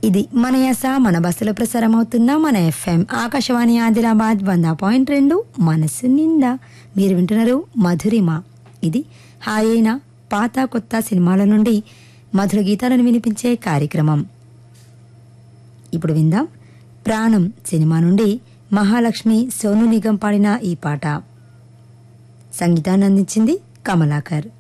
ఇది మన యాస మన బస్సులో ప్రసారం అవుతున్న మన ఎఫ్ఎం ఆకాశవాణి ఆదిలాబాద్ 100.2 మనసు నిండా. మీరు వింటున్నారు మధురిమ. ఇది హాయైన పాత కొత్త సినిమాల నుండి మధుర గీతాలను వినిపించే కార్యక్రమం. ఇప్పుడు విందాం ప్రాణం సినిమా నుండి మహాలక్ష్మి సోను నిగం పాడిన ఈ పాట. సంగీతాన్ని అందించింది కమలాకర్.